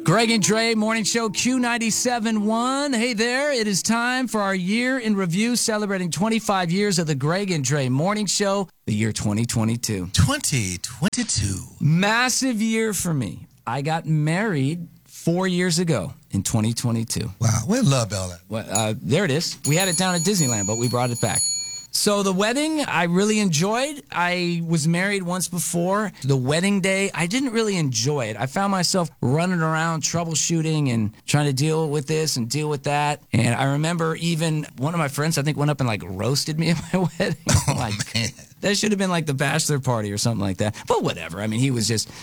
Greg and Dre Morning Show Q97.1. Hey there, it is time for our year in review celebrating 25 years of the Greg and Dre Morning Show, the year 2022. 2022. Massive year for me. I got married 4 years ago in 2022. Wow, we love all that. Well, there it is. We had it down at Disneyland, but we brought it back. So the wedding, I really enjoyed. I was married once before. The wedding day, I didn't really enjoy it. I found myself running around troubleshooting and trying to deal with this and deal with that. And I remember even one of my friends, I think, went up and like roasted me at my wedding. Oh, man. That should have been like the bachelor party or something like that. But whatever. I mean, he was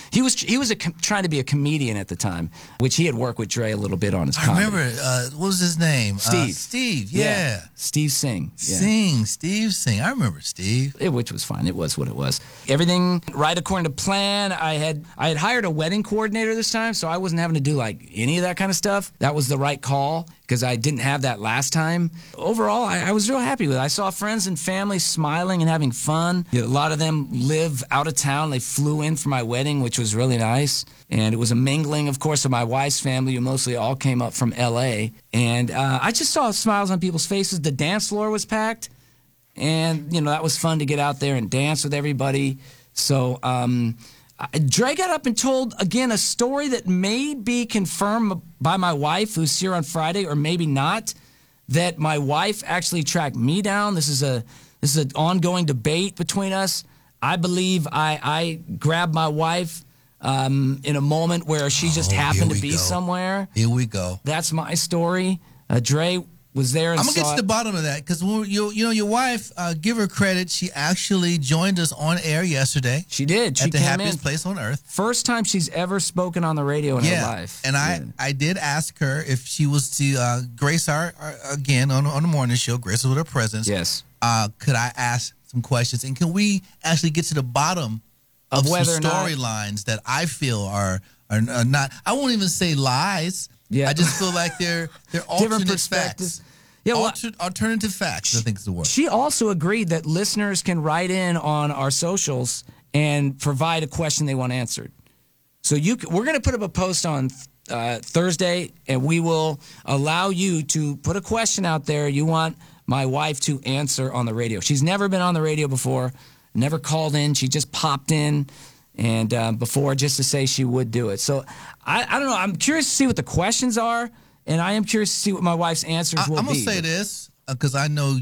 trying to be a comedian at the time, which he had worked with Dre a little bit on his comedy. I remember, what was his name? Steve. Steve, yeah. Steve Singh. Yeah. Steve Singh. I remember Steve. Which was fine. It was what it was. Everything right according to plan. I had hired a wedding coordinator this time, so I wasn't having to do like any of that kind of stuff. That was the right call because I didn't have that last time. Overall, I was real happy with it. I saw friends and family smiling and having fun. A lot of them live out of town. They flew in for my wedding, which was really nice. And it was a mingling, of course, of my wife's family, who mostly all came up from L.A. And I just saw smiles on people's faces. The dance floor was packed. And, that was fun to get out there and dance with everybody. So Dre got up and told, again, a story that may be confirmed by my wife, who's here on Friday, or maybe not, that my wife actually tracked me down. This is an ongoing debate between us. I believe I grabbed my wife in a moment where she just happened to be somewhere. Here we go. That's my story. Dre was there and I'm going to get to the bottom of that because, your wife, give her credit. She actually joined us on air yesterday. She did. She at the happiest place on earth. First time she's ever spoken on the radio in her life. And I did ask her if she was to grace our again, on the morning show, grace us with her presence. Yes. Could I ask some questions? And can we actually get to the bottom of whether some storylines that I feel are not, I won't even say lies. Yeah. I just feel like they're alternate facts. Yeah, well, alternative facts, I think is the word. She also agreed that listeners can write in on our socials and provide a question they want answered. So we're going to put up a post on Thursday, and we will allow you to put a question out there you want my wife to answer on the radio. She's never been on the radio before, never called in. She just popped in and before just to say she would do it. So I don't know. I'm curious to see what the questions are. And I am curious to see what my wife's answers will be. I'm gonna say this because I know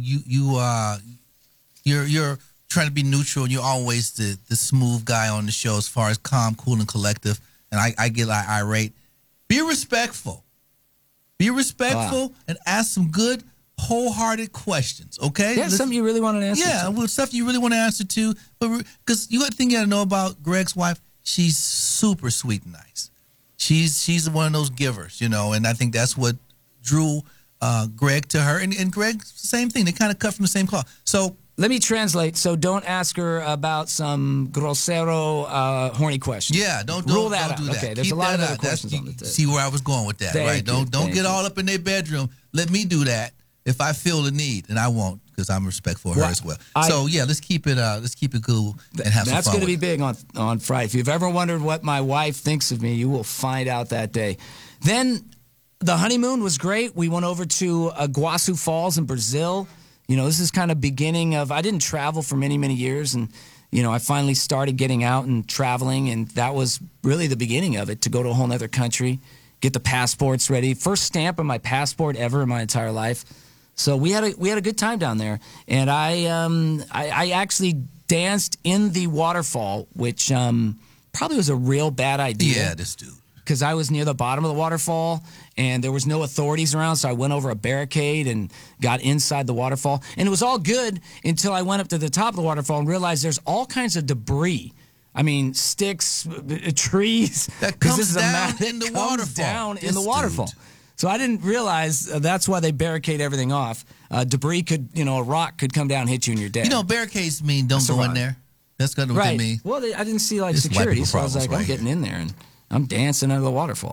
you're trying to be neutral and you're always the smooth guy on the show as far as calm, cool, and collective. And I get like irate. Be respectful. Be respectful and ask some good, wholehearted questions. Okay? Yeah, something you really want to answer. Yeah, well, stuff you really want to answer to. But because you got to think you got to know about Greg's wife. She's super sweet and nice. She's one of those givers, and I think that's what drew Greg to her. And Greg, same thing. They kind of cut from the same cloth. So let me translate. So don't ask her about some grosero, horny questions. Yeah, don't rule that out. Do that. Okay, there's a lot of other questions on the table. See where I was going with that, right? Don't get all up in their bedroom. Let me do that if I feel the need, and I won't because I'm respectful of her as well. So yeah, let's keep it cool and have some fun. That's going to be big on Friday. If you've ever wondered what my wife thinks of me, you will find out that day. Then the honeymoon was great. We went over to Iguazu Falls in Brazil. This is kind of beginning of. I didn't travel for many, many years, and I finally started getting out and traveling, and that was really the beginning of it. To go to a whole other country, get the passports ready. First stamp on my passport ever in my entire life. So we had a good time down there, and I actually danced in the waterfall, which probably was a real bad idea. Yeah, this dude. Because I was near the bottom of the waterfall, and there was no authorities around, so I went over a barricade and got inside the waterfall. And it was all good until I went up to the top of the waterfall and realized there's all kinds of debris. I mean, sticks, trees. That comes down in the waterfall. So I didn't realize that's why they barricade everything off. Debris could, a rock could come down and hit you and you're dead. Barricades mean don't go in there. That's kind of what they mean. Well, I didn't see security, so I was like, I'm getting in there and I'm dancing under the waterfall.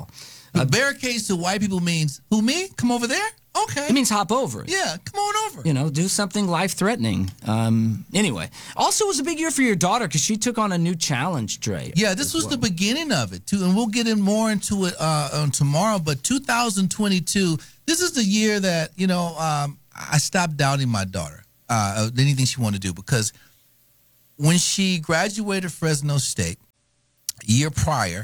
But barricades to white people means, who, me? Come over there? Okay. It means hop over it. Yeah, come on over. You know, do something life-threatening. Anyway, also it was a big year for your daughter because she took on a new challenge, Dre. Yeah, this was the beginning of it, too. And we'll get in more into it on tomorrow. But 2022, this is the year that, I stopped doubting my daughter, anything she wanted to do. Because when she graduated Fresno State a year prior,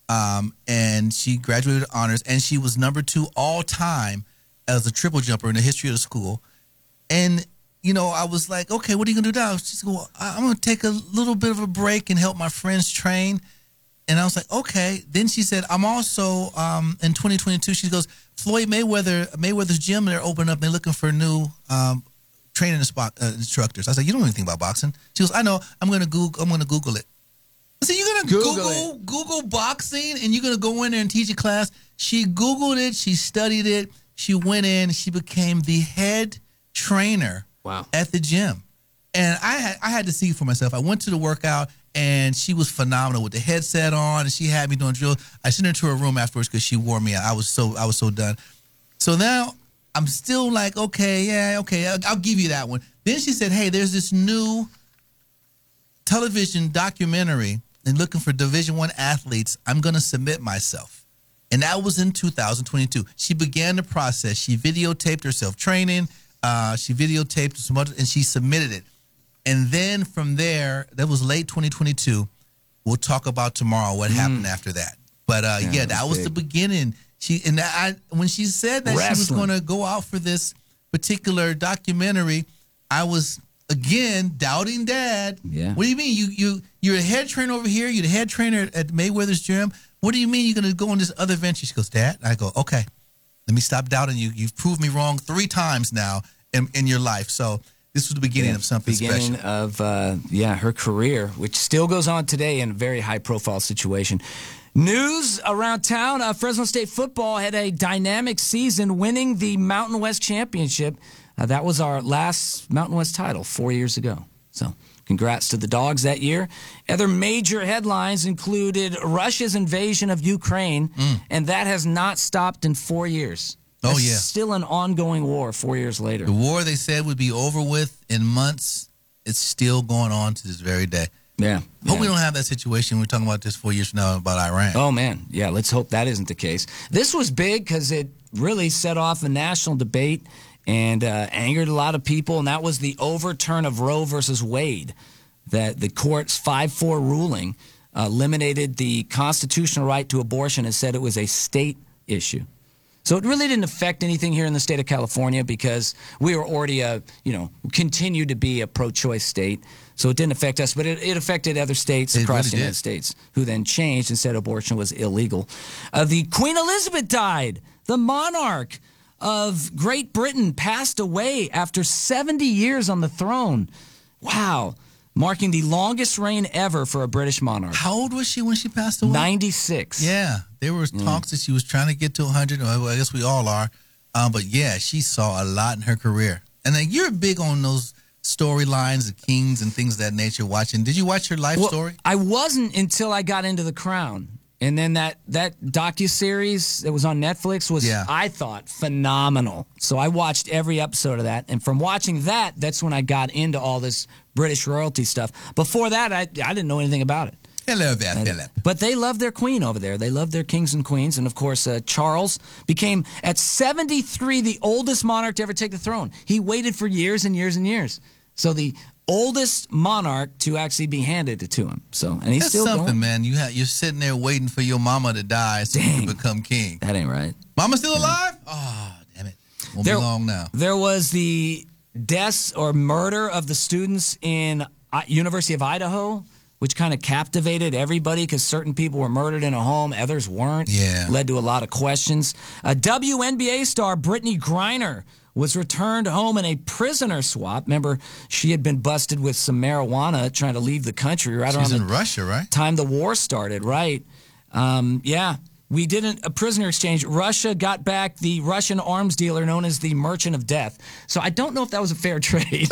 and she graduated with honors, and she was number 2 all-time as a triple jumper in the history of the school. And, I was like, okay, what are you going to do now? She said, well, I'm going to take a little bit of a break and help my friends train. And I was like, okay. Then she said, I'm also, in 2022, she goes, Floyd Mayweather's gym, they're opening up. They're looking for new training instructors. I was like, you don't know anything about boxing. She goes, I know. I'm going to Google it. I said, you're going to Google boxing and you're going to go in there and teach a class? She Googled it. She studied it. She went in. She became the head trainer at the gym. And I had to see it for myself. I went to the workout, and she was phenomenal with the headset on, and she had me doing drills. I sent her to her room afterwards because she wore me out. I was so done. So now I'm still like, okay, I'll give you that one. Then she said, hey, there's this new television documentary and looking for Division I athletes. I'm going to submit myself. And that was in 2022. She began the process. She videotaped herself training. She videotaped some other, and she submitted it. And then from there, that was late 2022. We'll talk about tomorrow what happened after that. But that was the beginning. When she said that she was going to go out for this particular documentary, I was again doubting Dad. Yeah. What do you mean? You're a head trainer over here. You're the head trainer at Mayweather's gym. What do you mean you're going to go on this other venture? She goes, Dad. I go, okay. Let me stop doubting you. You've proved me wrong 3 times now in your life. So this was the beginning of something special. Beginning of her career, which still goes on today in a very high-profile situation. News around town: Fresno State football had a dynamic season, winning the Mountain West Championship. That was our last Mountain West title 4 years ago. So congrats to the Dogs that year. Other major headlines included Russia's invasion of Ukraine, and that has not stopped in 4 years. That's still an ongoing war 4 years later. The war they said would be over with in months, it's still going on to this very day. Yeah. Hope we don't have that situation. We're talking about this 4 years from now about Iran. Oh, man. Yeah, let's hope that isn't the case. This was big because it really set off a national debate and angered a lot of people, and that was the overturn of Roe versus Wade. That the court's 5-4 ruling eliminated the constitutional right to abortion and said it was a state issue. So it really didn't affect anything here in the state of California because we were already continue to be a pro-choice state. So it didn't affect us, but it affected other states across the United States who then changed and said abortion was illegal. The Queen Elizabeth died. The monarch of Great Britain passed away after 70 years on the throne. Wow. Marking the longest reign ever for a British monarch. How old was she when she passed away? 96. Yeah. There were talks that she was trying to get to 100. Well, I guess we all are. But, yeah, she saw a lot in her career. And then you're big on those storylines of kings and things of that nature watching. Did you watch her life story? I wasn't until I got into The Crown. And then that docuseries that was on Netflix was, I thought, phenomenal. So I watched every episode of that. And from watching that, that's when I got into all this British royalty stuff. Before that, I didn't know anything about it. Hello there, Philip. But they love their queen over there. They love their kings and queens. And, of course, Charles became, at 73, the oldest monarch to ever take the throne. He waited for years and years and years. So the oldest monarch to actually be handed it to him. So, and he's That's still something, going. Man. You're sitting there waiting for your mama to die so you can become king. That ain't right. Mama still alive? Oh, damn it. Won't be long now. There was the deaths or murder of the students in University of Idaho, which kind of captivated everybody because certain people were murdered in a home, others weren't. Yeah. Led to a lot of questions. WNBA star Brittany Griner was returned home in a prisoner swap. Remember, she had been busted with some marijuana trying to leave the country right around in Russia, right? Time the war started, right? We did a prisoner exchange. Russia got back the Russian arms dealer known as the Merchant of Death. So I don't know if that was a fair trade.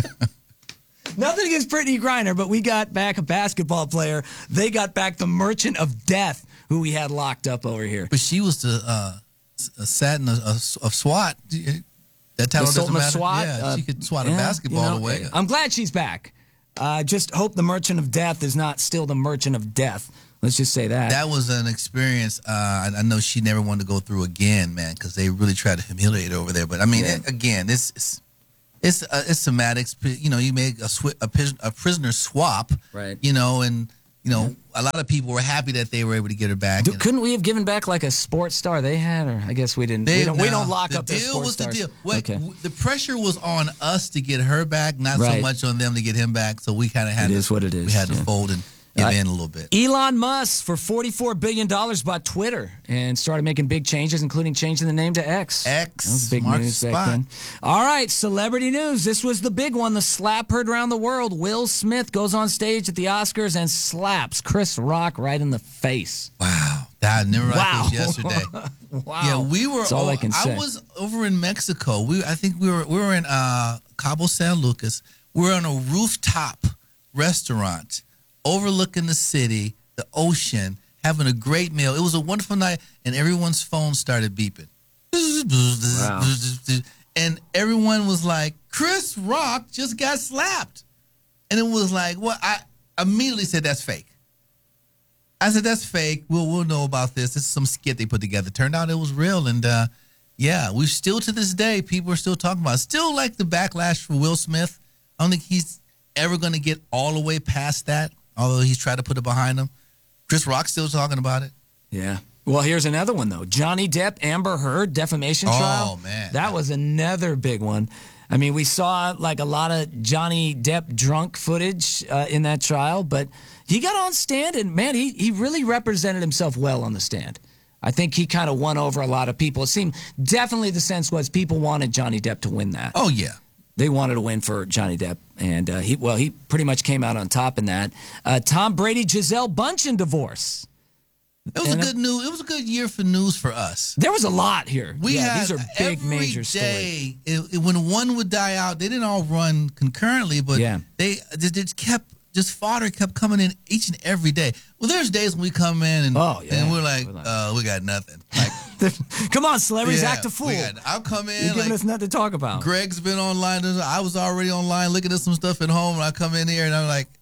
Nothing against Brittany Griner, but we got back a basketball player. They got back the Merchant of Death, who we had locked up over here. But she was the Satin of SWAT. That title The doesn't Sultan of matter. SWAT. Yeah, she could swat a basketball away. I'm glad she's back. Just hope the Merchant of Death is not still the Merchant of Death. Let's just say that. That was an experience I know she never wanted to go through again, man, because they really tried to humiliate her over there. But, I mean, again, it's semantics. You know, you make a prisoner swap, right? You know, and, you know, a lot of people were happy that they were able to get her back. Couldn't we have given back like a sports star they had? Or I guess we didn't. We don't lock up their sports stars. The deal was the deal. The pressure was on us to get her back, not so much on them to get him back. So we kind of had it is what it is. We had to fold and give in a little bit. Elon Musk, for $44 billion, bought Twitter and started making big changes, including changing the name to X. That was big news back then. All right, celebrity news. This was the big one. The slap heard around the world. Will Smith goes on stage at the Oscars and slaps Chris Rock right in the face. Wow. I never realized this yesterday. Wow. Yeah, we were. That's all I can say. I was over in Mexico. I think we were in Cabo San Lucas. We were on a rooftop restaurant overlooking the city, the ocean, having a great meal. It was a wonderful night, and everyone's phone started beeping. Wow. And everyone was like, Chris Rock just got slapped. And it was like, well, I immediately said, that's fake. I said, that's fake. We'll know about this. This is some skit they put together. Turned out it was real. And, yeah, we still to this day, people are still talking about it. Still like the backlash for Will Smith. I don't think he's ever going to get all the way past that, although he's tried to put it behind him. Chris Rock's still talking about it. Yeah. Well, here's another one, though. Johnny Depp, Amber Heard, defamation trial. Oh, man. That was another big one. I mean, we saw like a lot of Johnny Depp drunk footage in that trial, but he got on stand and, man, he really represented himself well on the stand. I think he kind of won over a lot of people. It seemed definitely the sense was people wanted Johnny Depp to win that. Oh, yeah. They wanted to win for Johnny Depp, and he pretty much came out on top in that. Tom Brady, Gisele Bündchen divorce. It was good news. It was a good year for news for us. There was a lot here. These are big, major stories. When one would die out, they didn't all run concurrently, but they kept. Just fodder kept coming in each and every day. Well, there's days when we come in and we're like, we got nothing. Like, come on, celebrities, act a fool. I'll come in. You're giving us nothing to talk about. Greg's been online. I was already online looking at some stuff at home, and I come in here and I'm like,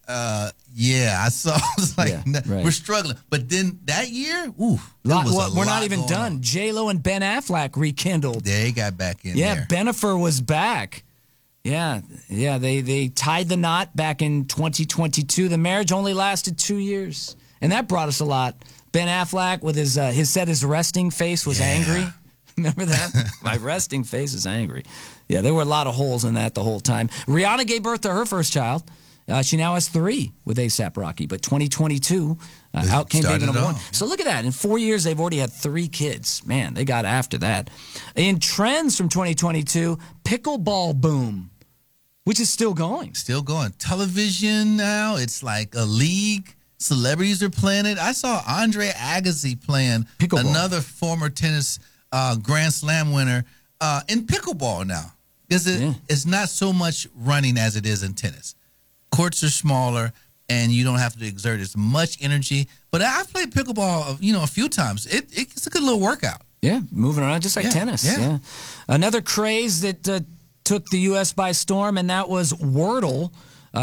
I saw. It's like we're struggling. But then that year, we're not even done. J-Lo and Ben Affleck rekindled. They got back in there. Yeah, Bennifer was back. Yeah, they tied the knot back in 2022. The marriage only lasted 2 years, and that brought us a lot. Ben Affleck with his resting face was angry. Remember that? My resting face is angry. Yeah, there were a lot of holes in that the whole time. Rihanna gave birth to her first child. She now has 3 with A$AP Rocky, but 2022 out came baby number 1. So look at that. In 4 years, they've already had 3 kids. Man, they got after that. In trends from 2022, pickleball boom, which is still going. Still going. Television now, it's like a league. Celebrities are playing it. I saw Andre Agassi playing pickleball. Another former tennis Grand Slam winner in pickleball now. Because it's not so much running as it is in tennis. Courts are smaller, and you don't have to exert as much energy. But I've played pickleball, a few times. It's a good little workout. Yeah, moving around just like tennis. Yeah. Another craze that took the U.S. by storm, and that was Wordle.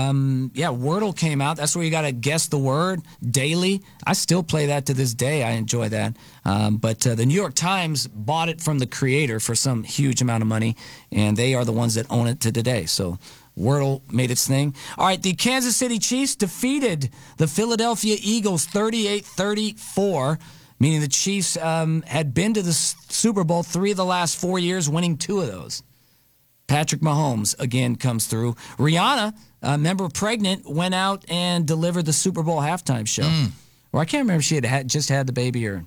Wordle came out. That's where you got to guess the word daily. I still play that to this day. I enjoy that. But the New York Times bought it from the creator for some huge amount of money, and they are the ones that own it to today. So Wordle made its thing. All right, the Kansas City Chiefs defeated the Philadelphia Eagles 38-34, meaning the Chiefs had been to the Super Bowl 3 of the last 4 years, winning 2 of those. Patrick Mahomes, again, comes through. Rihanna, member pregnant, went out and delivered the Super Bowl halftime show. Or I can't remember if she had just had the baby or,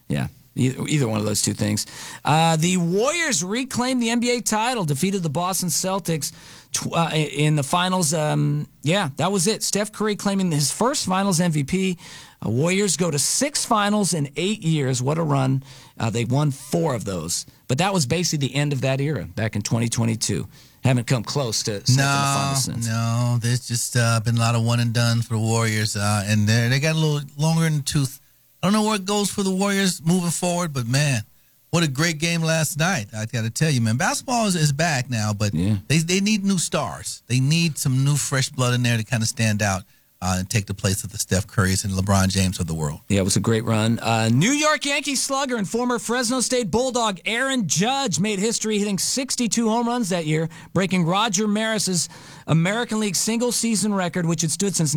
either one of those 2 things. The Warriors reclaimed the NBA title, defeated the Boston Celtics in the finals. That was it. Steph Curry claiming his first finals MVP. Warriors go to 6 finals in 8 years. What a run. They won 4 of those. But that was basically the end of that era back in 2022. Haven't come close to stepping the finals since. No, there's just been a lot of one and done for the Warriors. And they got a little longer in the tooth. I I don't know where it goes for the Warriors moving forward, but, man, what a great game last night. I got to tell you, man, basketball is back now, but they need new stars. They need some new fresh blood in there to kind of stand out and take the place of the Steph Currys and LeBron James of the world. Yeah, it was a great run. New York Yankees slugger and former Fresno State Bulldog Aaron Judge made history hitting 62 home runs that year, breaking Roger Maris's American League single-season record, which had stood since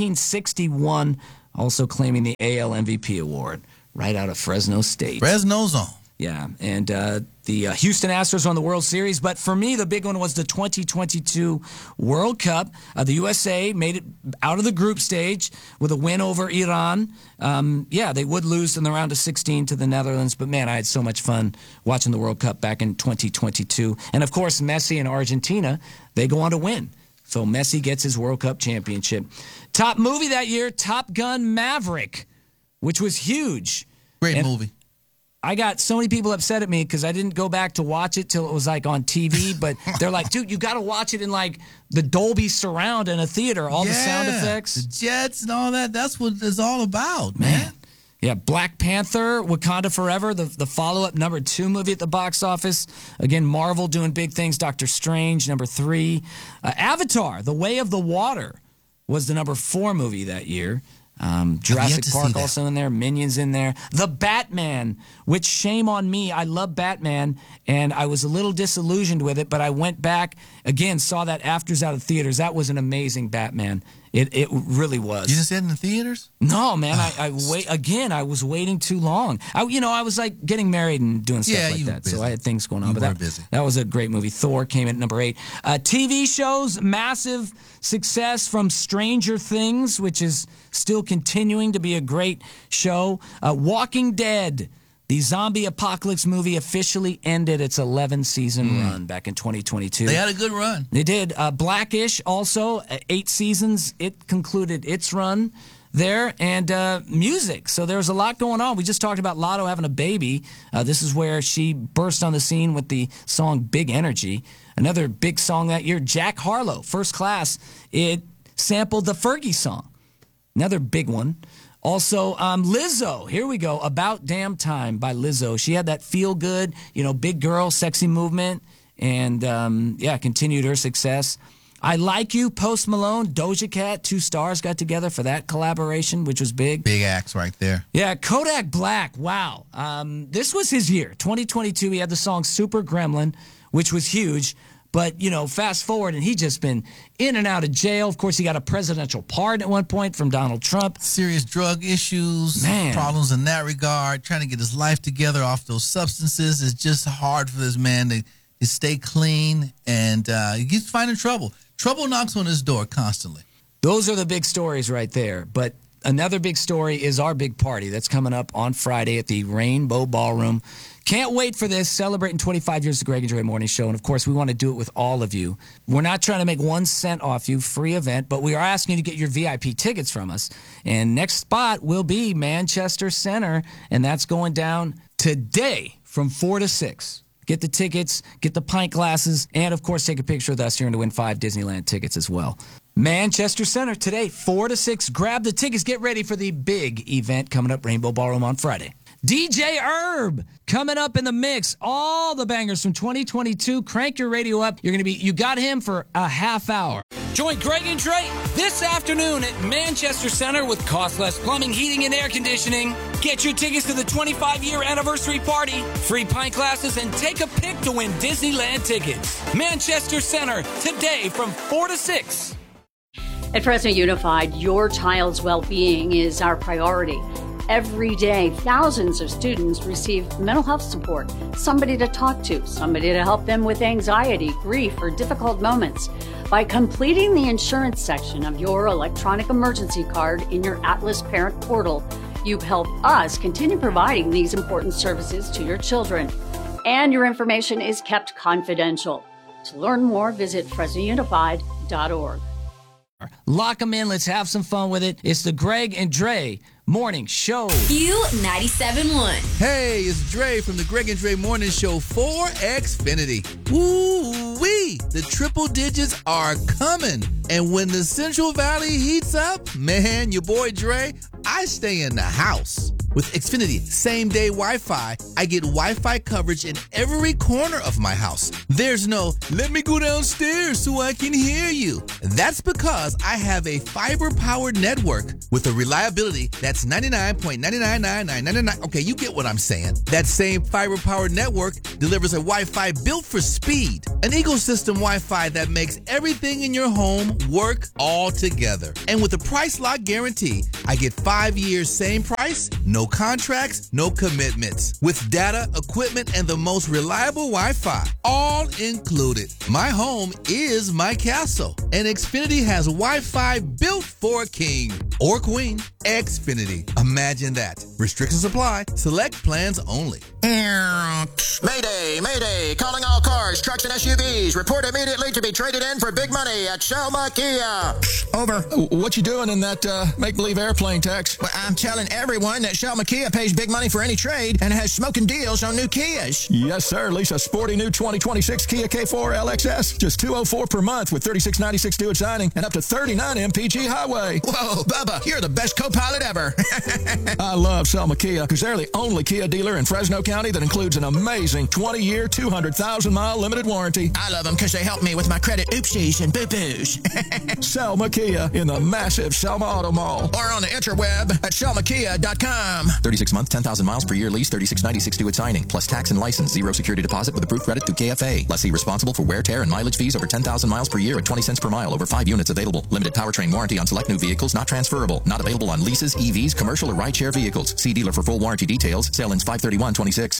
1961, also claiming the AL MVP award right out of Fresno State. Fresno zone. Yeah, and the Houston Astros won the World Series. But for me, the big one was the 2022 World Cup. The USA made it out of the group stage with a win over Iran. They would lose in the round of 16 to the Netherlands. But, man, I had so much fun watching the World Cup back in 2022. And, of course, Messi and Argentina, they go on to win. So Messi gets his World Cup championship. Top movie that year, Top Gun Maverick, which was huge. Great movie. I got so many people upset at me because I didn't go back to watch it till it was like on TV. But they're like, dude, you got to watch it in like the Dolby surround in a theater, all the sound effects. The jets and all that. That's what it's all about, man. Yeah, Black Panther, Wakanda Forever, the follow-up number 2 movie at the box office. Again, Marvel doing big things. Doctor Strange, number 3. Avatar, The Way of the Water was the number 4 movie that year. Jurassic Park also in there, Minions in there. The Batman, which shame on me. I love Batman, and I was a little disillusioned with it, but I went back, again, saw that afters out of theaters. That was an amazing Batman. It really was. You just said in the theaters? No, man. I was waiting too long. I was like getting married and doing stuff like that, so I had things going on. But that was a great movie. Thor came in at number 8. TV shows, massive success from Stranger Things, which is still continuing to be a great show. Walking Dead. The zombie apocalypse movie officially ended its 11-season run back in 2022. They had a good run. They did. Blackish also, 8 seasons. It concluded its run there. And music. So there was a lot going on. We just talked about Lotto having a baby. This is where she burst on the scene with the song Big Energy. Another big song that year, Jack Harlow, First Class. It sampled the Fergie song. Another big one. Also, Lizzo, here we go, About Damn Time by Lizzo. She had that feel-good, big girl, sexy movement, and, continued her success. I Like You, Post Malone, Doja Cat, 2 stars got together for that collaboration, which was big. Big acts right there. Yeah, Kodak Black, wow. This was his year, 2022. He had the song Super Gremlin, which was huge. But, fast forward, and he just been in and out of jail. Of course, he got a presidential pardon at one point from Donald Trump. Serious drug issues, problems in that regard, trying to get his life together off those substances. It's just hard for this man to stay clean, and he keeps finding trouble. Trouble knocks on his door constantly. Those are the big stories right there. But another big story is our big party that's coming up on Friday at the Rainbow Ballroom. Can't wait for this, celebrating 25 years of the Greg and Dre Morning Show. And, of course, we want to do it with all of you. We're not trying to make 1 cent off you, free event, but we are asking you to get your VIP tickets from us. And next spot will be Manchester Center, and that's going down today from 4 to 6. Get the tickets, get the pint glasses, and, of course, take a picture with us here and to win 5 Disneyland tickets as well. Manchester Center today, 4 to 6. Grab the tickets. Get ready for the big event coming up, Rainbow Ballroom on Friday. DJ Herb coming up in the mix. All the bangers from 2022. Crank your radio up. You got him for a half hour. Join Greg and Dre this afternoon at Manchester Center with costless plumbing, heating, and air conditioning. Get your tickets to the 25-year anniversary party, free pint glasses, and take a pic to win Disneyland tickets. Manchester Center today from 4 to 6. At Fresno Unified, your child's well-being is our priority. Every day, thousands of students receive mental health support, somebody to talk to, somebody to help them with anxiety, grief, or difficult moments. By completing the insurance section of your electronic emergency card in your Atlas Parent Portal, you help us continue providing these important services to your children. And your information is kept confidential. To learn more, visit FresnoUnified.org. Lock them in. Let's have some fun with it. It's the Greg and Dre Morning Show. Q97.1. Hey, it's Dre from the Greg and Dre Morning Show for Xfinity. Woo-wee! The triple digits are coming. And when the Central Valley heats up, man, your boy Dre, I stay in the house. With Xfinity same-day Wi-Fi, I get Wi-Fi coverage in every corner of my house. There's no, let me go downstairs so I can hear you. That's because I have a fiber-powered network with a reliability that's 99.99999. Okay, you get what I'm saying. That same fiber-powered network delivers a Wi-Fi built for speed. An ecosystem Wi-Fi that makes everything in your home work all together. And with a price lock guarantee, I get 5 years same price, no contracts, no commitments. With data, equipment, and the most reliable Wi-Fi, all included. My home is my castle, and Xfinity has Wi-Fi built for a king or queen. Xfinity. Imagine that. Restrictions apply. Select plans only. Mayday, mayday, calling all cars, trucks, and SUVs. Report immediately to be traded in for big money at Selma Kia. Over. What you doing in that make-believe airplane, Tex? Well, I'm telling everyone that Selma Kia pays big money for any trade and has smoking deals on new Kias. Yes, sir. Lease a sporty new 2026 Kia K4 LXS. Just $204 per month with $36.96 due at signing and up to 39 mpg highway. Whoa, Bubba, you're the best co-pilot ever. I love Selma Kia because they're the only Kia dealer in Fresno County that includes an amazing 20-year, 200,000-mile limited warranty. I love them because they help me with my credit oopsies and boo-boos. Selma Kia in the massive Selma Auto Mall. Or on the interweb at selmakia.com. 36 month, 10,000 miles per year lease, $36.96 due at signing, plus tax and license, 0 security deposit with approved credit through KFA. Lessee responsible for wear, tear, and mileage fees over 10,000 miles per year at 20 cents per mile over 5 units available. Limited powertrain warranty on select new vehicles not transferable. Not available on leases, EVs, commercial, or rideshare vehicles. See dealer for full warranty details. Sale ends 5/31/26.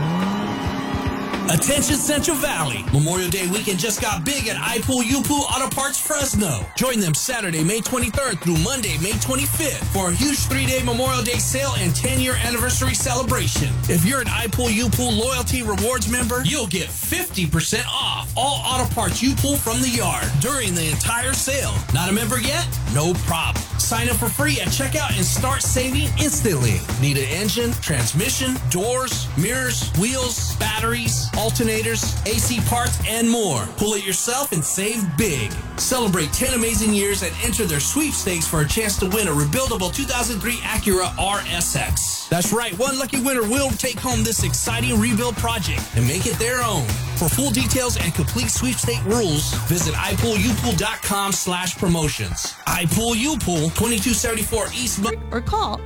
Attention Central Valley. Memorial Day weekend just got big at iPool U-Pool Auto Parts Fresno. Join them Saturday, May 23rd through Monday, May 25th for a huge 3-day Memorial Day sale and 10-year anniversary celebration. If you're an iPool U-Pool Loyalty Rewards member, you'll get 50% off all auto parts U-Pool from the yard during the entire sale. Not a member yet? No problem. Sign up for free at checkout and start saving instantly. Need an engine, transmission, doors, mirrors, wheels, batteries, alternators, AC parts, and more. Pull it yourself and save big. Celebrate 10 amazing years and enter their sweepstakes for a chance to win a rebuildable 2003 Acura RSX. That's right, one lucky winner will take home this exciting rebuild project and make it their own. For full details and complete sweepstake rules, visit iPoolUpool.com/promotions. iPool U-Pool, 2274 East. Or call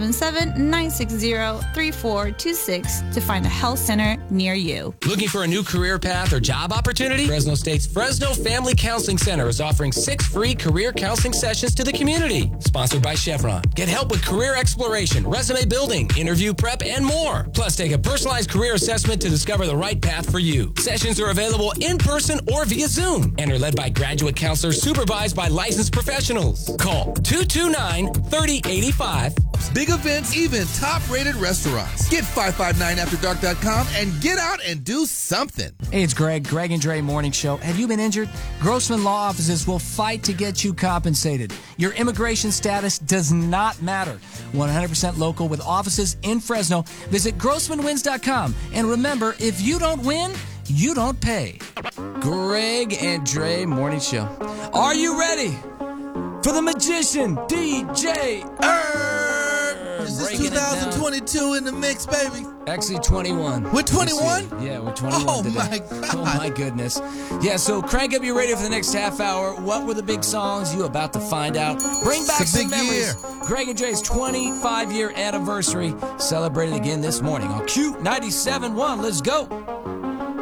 877-960-3426 to find a health center near you. Looking for a new career path or job opportunity? Fresno State's Fresno Family Counseling Center is offering 6 free career counseling sessions to the community. Sponsored by Chevron. Get help with career exploration, resume building, interview prep, and more. Plus, take a personalized career assessment to discover the right path for you. Sessions are available in person or via Zoom and are led by graduate counselors supervised by licensed professionals. Call 229-3085. Big events, even top-rated restaurants. Get 559afterdark.com and get out and do something. Hey, it's Greg and Dre Morning Show. Have you been injured? Grossman Law Offices will fight to get you compensated. Your immigration status does not matter. 100% local with offices in Fresno. Visit GrossmanWins.com. And remember, if you don't win, you don't pay. Greg and Dre Morning Show. Are you ready for the magician, DJ This is 2022 in the mix, baby. Actually, 21. We're 21? Yeah, we're 21 today. My God. Oh, my goodness. Yeah, so crank up your radio for the next half hour. What were the big songs? You about to find out. Bring back It's a some big memories. year. Greg and Dre's 25-year anniversary celebrated again this morning on Q97.1. Let's go.